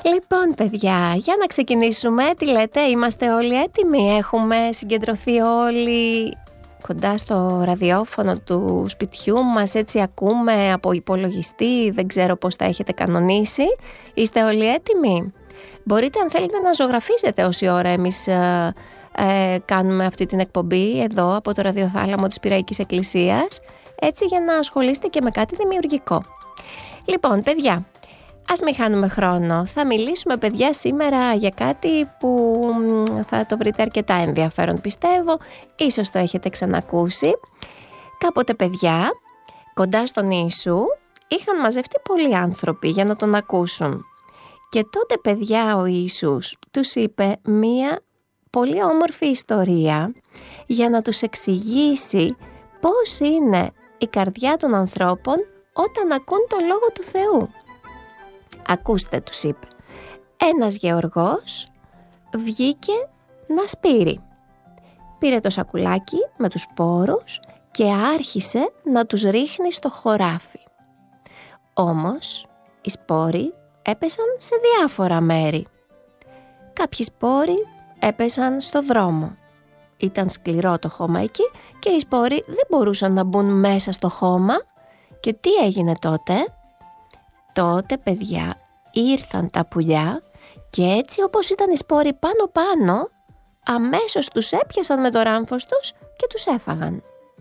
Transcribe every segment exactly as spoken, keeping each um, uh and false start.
Λοιπόν, παιδιά, για να ξεκινήσουμε, τι λέτε, είμαστε όλοι έτοιμοι? Έχουμε συγκεντρωθεί όλοι κοντά στο ραδιόφωνο του σπιτιού μας, έτσι ακούμε από υπολογιστή, δεν ξέρω πώς τα έχετε κανονίσει. Είστε όλοι έτοιμοι? Μπορείτε, αν θέλετε, να ζωγραφίζετε όση ώρα εμείς ε, ε, κάνουμε αυτή την εκπομπή εδώ από το ραδιοθάλαμο της Πειραϊκής Εκκλησίας, έτσι για να ασχολείστε και με κάτι δημιουργικό. Λοιπόν, παιδιά, ας μην χάνουμε χρόνο. Θα μιλήσουμε, παιδιά, σήμερα για κάτι που θα το βρείτε αρκετά ενδιαφέρον, πιστεύω. Ίσως το έχετε ξανακούσει. Κάποτε, παιδιά, κοντά στον Ιησού είχαν μαζευτεί πολλοί άνθρωποι για να τον ακούσουν. Και τότε, παιδιά, ο Ιησούς τους είπε μία πολύ όμορφη ιστορία για να τους εξηγήσει πώς είναι η καρδιά των ανθρώπων όταν ακούν το Λόγο του Θεού. Ακούστε, τους είπε. Ένας γεωργός βγήκε να σπείρει. Πήρε το σακουλάκι με τους σπόρους και άρχισε να τους ρίχνει στο χωράφι. Όμως οι σπόροι έπεσαν σε διάφορα μέρη. Κάποιοι σπόροι έπεσαν στο δρόμο. Ήταν σκληρό το χώμα εκεί και οι σπόροι δεν μπορούσαν να μπουν μέσα στο χώμα. Και τι έγινε τότε? Τότε, παιδιά, ήρθαν τα πουλιά και έτσι όπως ήταν οι σπόροι πάνω-πάνω, αμέσως τους έπιασαν με το ράμφος τους και τους έφαγαν.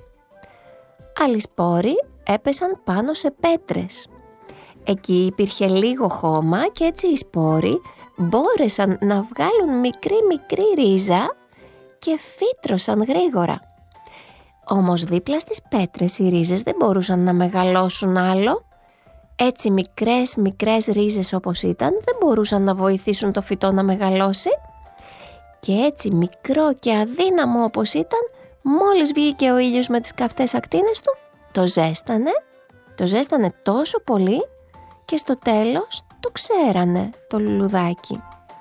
Άλλοι σπόροι έπεσαν πάνω σε πέτρες. Εκεί υπήρχε λίγο χώμα και έτσι οι σπόροι μπόρεσαν να βγάλουν μικρή-μικρή ρίζα και φύτρωσαν γρήγορα. Όμως δίπλα στις πέτρες οι ρίζες δεν μπορούσαν να μεγαλώσουν άλλο. Έτσι μικρές μικρές ρίζες όπως ήταν δεν μπορούσαν να βοηθήσουν το φυτό να μεγαλώσει. Και έτσι μικρό και αδύναμο όπως ήταν, μόλις βγήκε ο ήλιος με τις καυτές ακτίνες του, το ζέστανε, το ζέστανε τόσο πολύ και στο τέλος το ξέρανε το λουλουδάκι.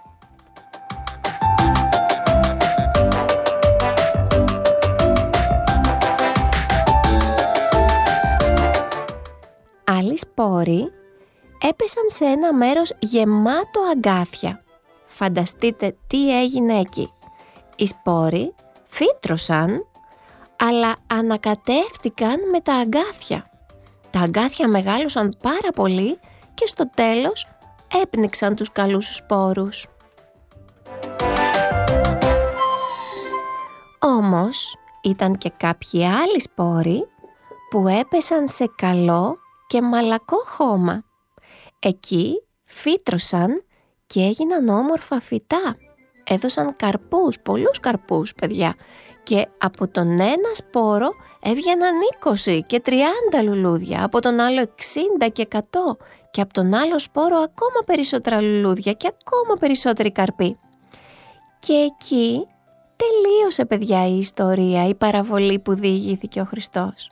Άλλοι σπόροι έπεσαν σε ένα μέρος γεμάτο αγκάθια. Φανταστείτε τι έγινε εκεί. Οι σπόροι φύτρωσαν, αλλά ανακατεύτηκαν με τα αγκάθια. Τα αγκάθια μεγάλωσαν πάρα πολύ και στο τέλος έπνιξαν τους καλούς σπόρους. Όμως ήταν και κάποιοι άλλοι σπόροι που έπεσαν σε καλό και μαλακό χώμα. Εκεί φύτρωσαν και έγιναν όμορφα φυτά. Έδωσαν καρπούς, πολλούς καρπούς, παιδιά. Και από τον ένα σπόρο έβγαιναν είκοσι και τριάντα λουλούδια, από τον άλλο εξήντα και εκατό και από τον άλλο σπόρο ακόμα περισσότερα λουλούδια και ακόμα περισσότεροι καρποί. Και εκεί τελείωσε, παιδιά, η ιστορία, η παραβολή που διηγήθηκε ο Χριστός.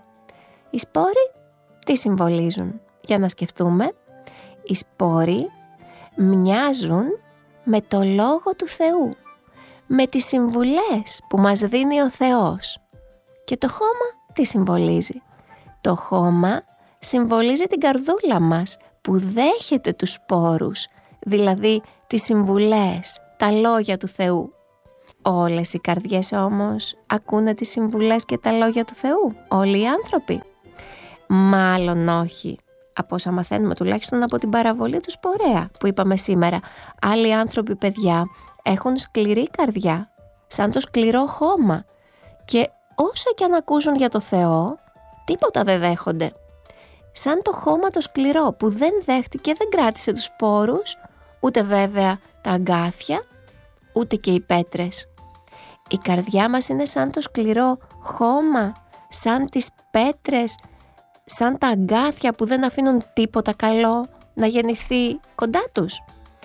Οι σπόροι τι συμβολίζουν? Για να σκεφτούμε. Οι σπόροι μοιάζουν με το Λόγο του Θεού, με τις συμβουλές που μας δίνει ο Θεός. Και το χώμα τι συμβολίζει? Το χώμα συμβολίζει την καρδούλα μας που δέχεται τους σπόρους, δηλαδή τις συμβουλές, τα λόγια του Θεού. Όλες οι καρδιές όμως ακούνε τις συμβουλές και τα λόγια του Θεού? Όλοι οι άνθρωποι? Μάλλον όχι. Από όσα μαθαίνουμε τουλάχιστον από την παραβολή του σπορέα που είπαμε σήμερα. Άλλοι άνθρωποι, παιδιά, έχουν σκληρή καρδιά, σαν το σκληρό χώμα. Και όσα και αν ακούσουν για το Θεό, τίποτα δεν δέχονται. Σαν το χώμα το σκληρό που δεν δέχτηκε, δεν κράτησε τους σπόρους, ούτε βέβαια τα αγκάθια, ούτε και οι πέτρες. Η καρδιά μας είναι σαν το σκληρό χώμα, σαν τις πέτρες, σαν τα αγκάθια που δεν αφήνουν τίποτα καλό να γεννηθεί κοντά τους.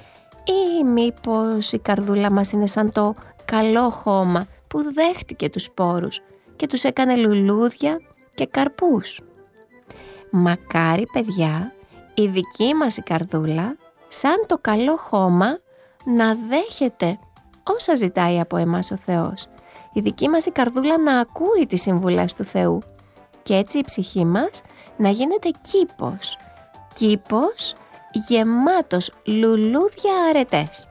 Ή μήπως η καρδούλα μας είναι σαν το καλό χώμα που δέχτηκε τους σπόρους και τους έκανε λουλούδια και καρπούς? Μακάρι, παιδιά, η δική μας η καρδούλα σαν το καλό χώμα να δέχεται όσα ζητάει από εμάς ο Θεός. Η δική μας η καρδούλα να ακούει τις συμβουλές του Θεού και έτσι η ψυχή μας να γίνεται κήπος. Κήπος γεμάτος λουλούδια αρετές.